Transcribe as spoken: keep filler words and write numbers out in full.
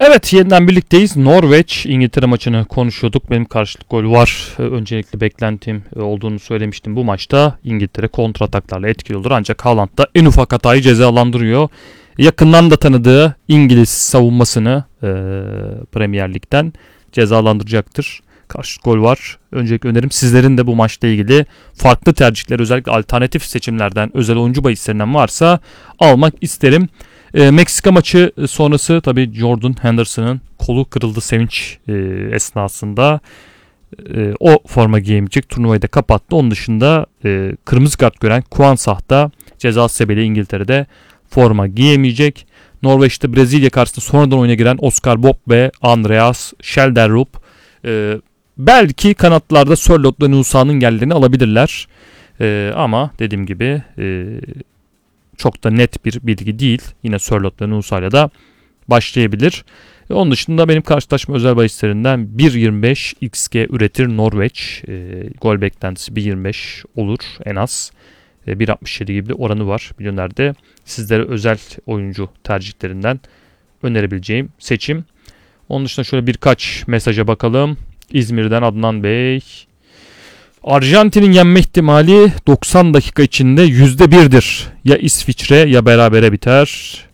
Evet, yeniden birlikteyiz. Norveç İngiltere maçını konuşuyorduk. Benim karşılık gol var. Öncelikle beklentim olduğunu söylemiştim. Bu maçta İngiltere kontrataklarla etkili olur. Ancak Haaland da en ufak hatayı cezalandırıyor. Yakından da tanıdığı İngiliz savunmasını e, Premier Lig'den cezalandıracaktır. Karşılık gol var. Öncelikle önerim sizlerin de bu maçla ilgili farklı tercihler, özellikle alternatif seçimlerden, özel oyuncu bahislerinden varsa almak isterim. E, Meksika maçı sonrası tabii Jordan Henderson'ın kolu kırıldı sevinç e, esnasında. E, o forma giyemeyecek. Turnuvayı da kapattı. Onun dışında e, kırmızı kart gören Kvansah da cezası sebebiyle İngiltere'de forma giyemeyecek. Norveç'te Brezilya karşısında sonradan oyuna giren Oscar Bob ve Andreas Schjelderup e, belki kanatlarda Sörloth ve Nusa'nın yerlerini alabilirler. E, ama dediğim gibi e, çok da net bir bilgi değil. Yine Sörloth ve Nusa'yla da başlayabilir. E, onun dışında benim karşılaşma özel bahislerinden bir yirmi beş X G üretir Norveç. E, gol beklentisi bir yirmi beş olur en az. E, bir altmış yedi gibi bir oranı var. Milyonerde sizlere özel oyuncu tercihlerinden önerebileceğim seçim. Onun dışında şöyle birkaç mesaja bakalım. İzmir'den Adnan Bey. Arjantin'in yenme ihtimali doksan dakika içinde yüzde birdir. Ya İsviçre ya berabere biter.